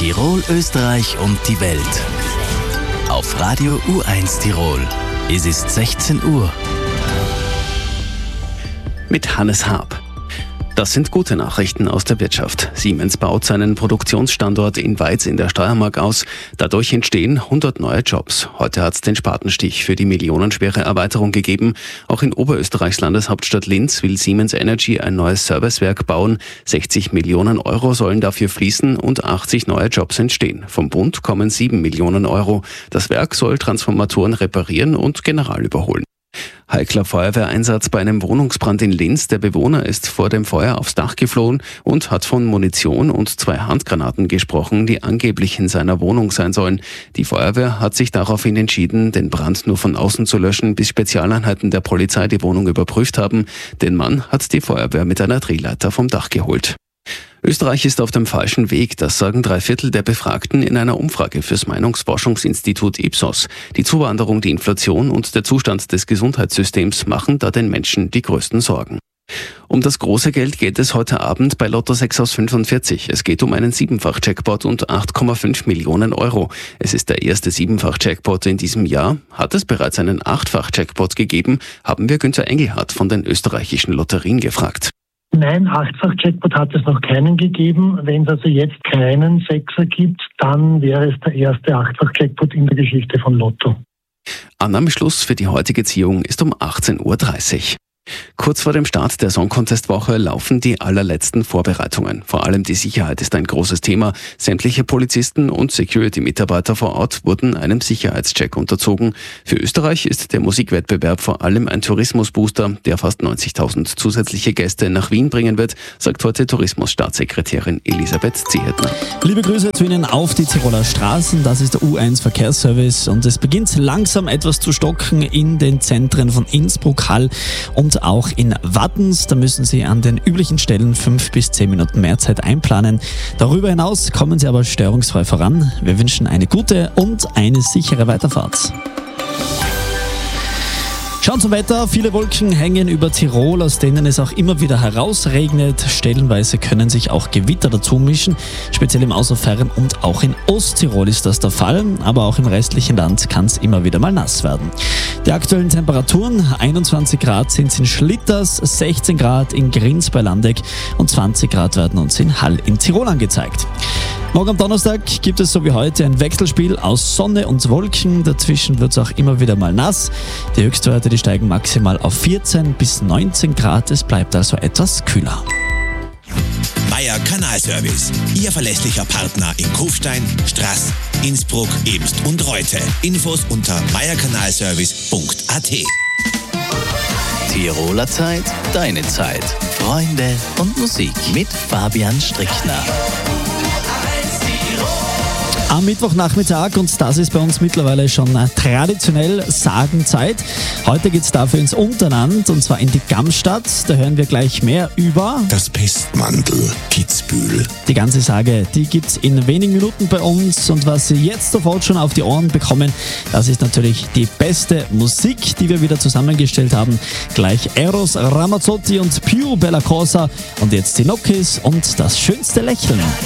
Tirol, Österreich und die Welt. Auf Radio U1 Tirol. Es ist 16 Uhr. Mit Hannes Haab. Das sind gute Nachrichten aus der Wirtschaft. Siemens baut seinen Produktionsstandort in Weiz in der Steiermark aus. Dadurch entstehen 100 neue Jobs. Heute hat es den Spatenstich für die millionenschwere Erweiterung gegeben. Auch in Oberösterreichs Landeshauptstadt Linz will Siemens Energy ein neues Servicewerk bauen. 60 Millionen Euro sollen dafür fließen und 80 neue Jobs entstehen. Vom Bund kommen 7 Millionen Euro. Das Werk soll Transformatoren reparieren und general überholen. Heikler Feuerwehreinsatz bei einem Wohnungsbrand in Linz. Der Bewohner ist vor dem Feuer aufs Dach geflohen und hat von Munition und 2 Handgranaten gesprochen, die angeblich in seiner Wohnung sein sollen. Die Feuerwehr hat sich daraufhin entschieden, den Brand nur von außen zu löschen, bis Spezialeinheiten der Polizei die Wohnung überprüft haben. Den Mann hat die Feuerwehr mit einer Drehleiter vom Dach geholt. Österreich ist auf dem falschen Weg, das sagen 3/4 der Befragten in einer Umfrage fürs Meinungsforschungsinstitut Ipsos. Die Zuwanderung, die Inflation und der Zustand des Gesundheitssystems machen da den Menschen die größten Sorgen. Um das große Geld geht es heute Abend bei Lotto 6 aus 45. Es geht um einen 7-fach-Jackpot und 8,5 Millionen Euro. Es ist der erste 7-fach-Jackpot in diesem Jahr. Hat es bereits einen 8-fach-Jackpot gegeben, haben wir Günther Engelhardt von den österreichischen Lotterien gefragt. Nein, 8-fach-Jackpot hat es noch keinen gegeben. Wenn es also jetzt keinen Sechser gibt, dann wäre es der erste 8-fach-Jackpot in der Geschichte von Lotto. Annahmeschluss für die heutige Ziehung ist um 18.30 Uhr. Kurz vor dem Start der Song Contest Woche laufen die allerletzten Vorbereitungen. Vor allem die Sicherheit ist ein großes Thema. Sämtliche Polizisten und Security-Mitarbeiter vor Ort wurden einem Sicherheitscheck unterzogen. Für Österreich ist der Musikwettbewerb vor allem ein Tourismusbooster, der fast 90.000 zusätzliche Gäste nach Wien bringen wird, sagt heute Tourismusstaatssekretärin Elisabeth Zehetner. Liebe Grüße zu Ihnen auf die Tiroler Straßen. Das ist der U1 Verkehrsservice und es beginnt langsam etwas zu stocken in den Zentren von Innsbruck, Hall und auch in Wattens. Da müssen Sie an den üblichen Stellen 5 bis 10 Minuten mehr Zeit einplanen. Darüber hinaus kommen Sie aber störungsfrei voran. Wir wünschen eine gute und eine sichere Weiterfahrt. Schauen zum Wetter. Viele Wolken hängen über Tirol, aus denen es auch immer wieder herausregnet. Stellenweise können sich auch Gewitter dazu mischen. Speziell im Außerfern und auch in Osttirol ist das der Fall. Aber auch im restlichen Land kann es immer wieder mal nass werden. Die aktuellen Temperaturen: 21 Grad sind es in Schlitters, 16 Grad in Grinz bei Landeck und 20 Grad werden uns in Hall in Tirol angezeigt. Morgen am Donnerstag gibt es so wie heute ein Wechselspiel aus Sonne und Wolken. Dazwischen wird es auch immer wieder mal nass. Die Höchstwerte, die steigen maximal auf 14 bis 19 Grad. Es bleibt also etwas kühler. Meier Kanalservice. Ihr verlässlicher Partner in Kufstein, Straß, Innsbruck, Ebst und Reute. Infos unter meierkanalservice.at. Tiroler Zeit, deine Zeit. Freunde und Musik mit Fabian Strickner. Am Mittwochnachmittag, und das ist bei uns mittlerweile schon traditionell Sagenzeit. Heute geht es dafür ins Unterland, und zwar in die Gamstadt. Da hören wir gleich mehr über das Pestmandl Kitzbühel. Die ganze Sage, die gibt es in wenigen Minuten bei uns. Und was Sie jetzt sofort schon auf die Ohren bekommen, das ist natürlich die beste Musik, die wir wieder zusammengestellt haben. Gleich Eros Ramazzotti und Più Bella Cosa. Und jetzt die Nokis und das schönste Lächeln.